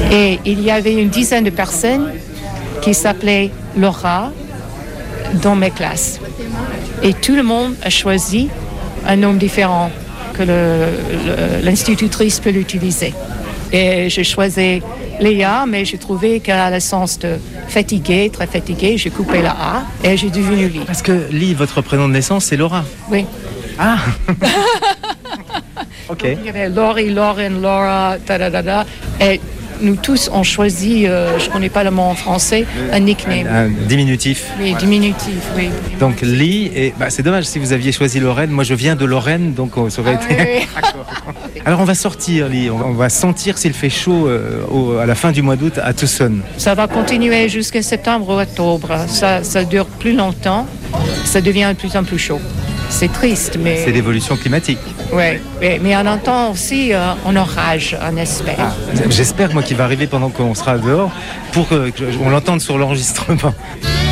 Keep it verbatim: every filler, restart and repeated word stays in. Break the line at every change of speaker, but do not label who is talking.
Et il y avait une dizaine de personnes qui s'appelaient Laura dans mes classes. Et tout le monde a choisi un nom différent que le, le, l'institutrice peut l'utiliser. Et j'ai choisi Léa, mais j'ai trouvé qu'elle a le sens de fatiguée, très fatiguée. J'ai coupé la A et j'ai devenu Lee.
Parce que Lee, votre prénom de naissance, c'est Laura.
Oui.
Ah. Ok.
Donc, il y avait Laurie, Lauren, Laura, ta da da da. Et nous tous, on choisit, euh, je ne connais pas le mot en français, un nickname.
Un, un diminutif.
Oui, diminutif, oui.
Donc Lee, et bah, c'est dommage si vous aviez choisi Lorraine. Moi, je viens de Lorraine, donc oh, ça aurait
Ah,
été.
oui, oui.
Alors, on va sortir, Lee. On va, on va sentir s'il fait chaud euh, au, à la fin du mois d'août à Tucson.
Ça va continuer jusqu'à septembre ou octobre. Ça, ça dure plus longtemps. Ça devient de plus en plus chaud. C'est triste, mais...
C'est l'évolution climatique.
Oui, mais, mais on entend aussi euh, un orage, on espère.
Ah, j'espère, moi, qu'il va arriver pendant qu'on sera dehors pour qu'on l'entende sur l'enregistrement.